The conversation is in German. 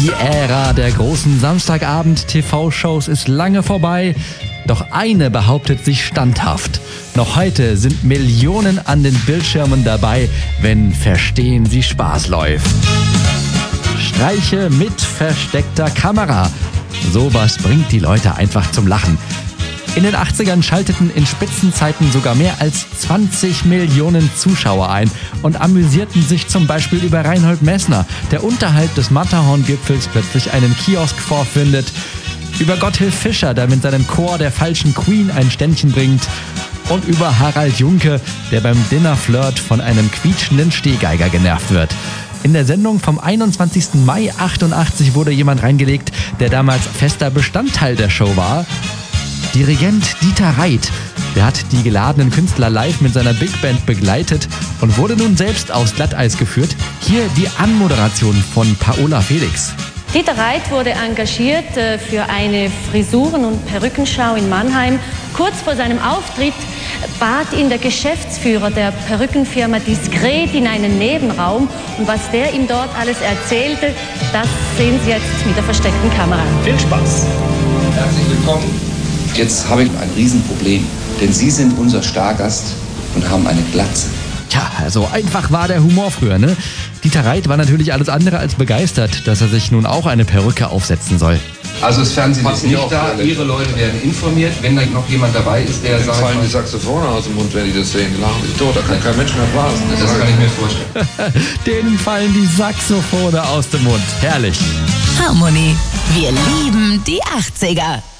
Die Ära der großen Samstagabend-TV-Shows ist lange vorbei. Doch eine behauptet sich standhaft. Noch heute sind Millionen an den Bildschirmen dabei, wenn Verstehen Sie Spaß läuft. Streiche mit versteckter Kamera. Sowas bringt die Leute einfach zum Lachen. In den 80ern schalteten in Spitzenzeiten sogar mehr als 20 Millionen Zuschauer ein und amüsierten sich zum Beispiel über Reinhold Messner, der unterhalb des Matterhorn-Gipfels plötzlich einen Kiosk vorfindet, über Gotthilf Fischer, der mit seinem Chor der falschen Queen ein Ständchen bringt, und über Harald Junke, der beim Dinnerflirt von einem quietschenden Stehgeiger genervt wird. In der Sendung vom 21. Mai 88 wurde jemand reingelegt, der damals fester Bestandteil der Show war. Dirigent Dieter Reit, der hat die geladenen Künstler live mit seiner Big Band begleitet und wurde nun selbst aufs Glatteis geführt. Hier die Anmoderation von Paola Felix. Dieter Reit wurde engagiert für eine Frisuren- und Perückenschau in Mannheim. Kurz vor seinem Auftritt bat ihn der Geschäftsführer der Perückenfirma diskret in einen Nebenraum. Und was der ihm dort alles erzählte, das sehen Sie jetzt mit der versteckten Kamera. Viel Spaß! Herzlich willkommen. Jetzt habe ich ein Riesenproblem, denn Sie sind unser Stargast und haben eine Glatze. Tja, so einfach war der Humor früher, ne? Dieter Reit war natürlich alles andere als begeistert, dass er sich nun auch eine Perücke aufsetzen soll. Also das Fernsehen ist nicht da, Ihre Leute werden informiert, wenn da noch jemand dabei ist, der sagt... fallen die Saxophone aus dem Mund, wenn die das sehen, die lachen sich tot, da kann kein Mensch mehr blasen. Das kann ich mir vorstellen. Denen fallen die Saxophone aus dem Mund. Herrlich. Harmony. Wir lieben die 80er.